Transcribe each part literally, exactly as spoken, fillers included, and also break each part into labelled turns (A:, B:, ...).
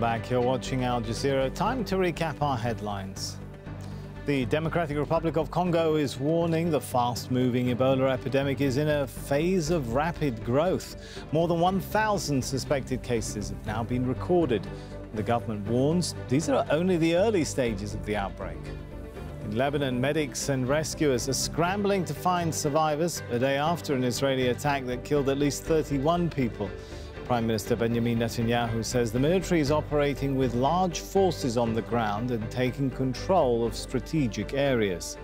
A: back. You're watching Al Jazeera. Time to recap our headlines. The Democratic Republic of Congo is warning the fast-moving Ebola epidemic is in a phase of rapid growth. More than one thousand suspected cases have now been recorded. The government warns these are only the early stages of the outbreak. In Lebanon, medics and rescuers are scrambling to find survivors a day after an Israeli attack that killed at least thirty-one people. Prime Minister Benjamin Netanyahu says the military is operating with large forces on the ground and taking control of strategic areas.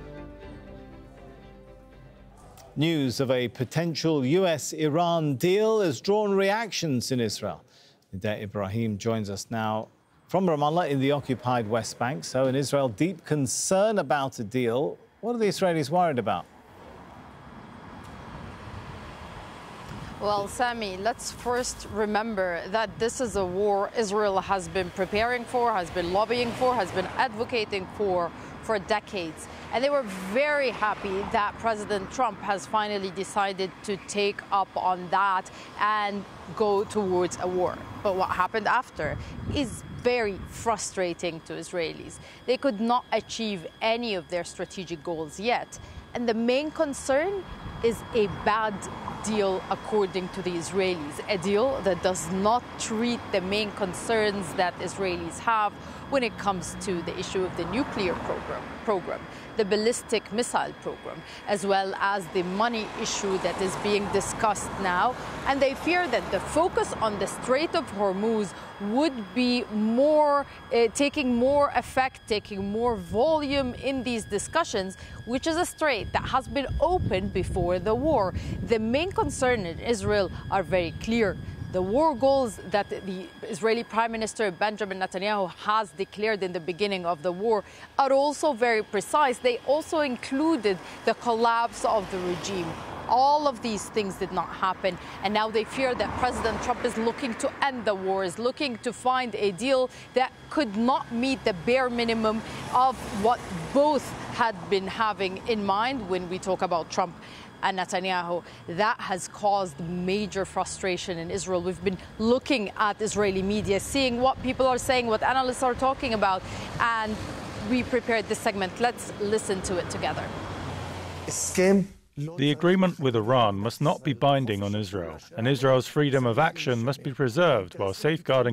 A: News of a potential U S Iran deal has drawn reactions in Israel. Nideh Ibrahim joins us now from Ramallah in the occupied West Bank. So in Israel, deep concern about a deal. What are the Israelis worried about?
B: Well, Sami, let's first remember that this is a war Israel has been preparing for, has been lobbying for, has been advocating for for decades. And they were very happy that President Trump has finally decided to take up on that and go towards a war. But what happened after is very frustrating to Israelis. They could not achieve any of their strategic goals yet. And the main concern is a bad deal, according to the Israelis, a deal that does not treat the main concerns that Israelis have when it comes to the issue of the nuclear program, program, the ballistic missile program, as well as the money issue that is being discussed now. And they fear that the focus on the Strait of Hormuz would be more, uh, taking more effect, taking more volume in these discussions, which is a strait that has been open before the war. The main concern in Israel are very clear. The war goals that the Israeli Prime Minister Benjamin Netanyahu has declared in the beginning of the war are also very precise. They also included the collapse of the regime. All of these things did not happen, and now they fear that President Trump is looking to end the war, is looking to find a deal that could not meet the bare minimum of what both had been having in mind when we talk about Trump and Netanyahu. That has caused major frustration in Israel. We've been looking at Israeli media, seeing what people are saying, what analysts are talking about, and we prepared this segment. Let's listen to it together.
C: The agreement with Iran must not be binding on Israel, and Israel's freedom of action must be preserved while safeguarding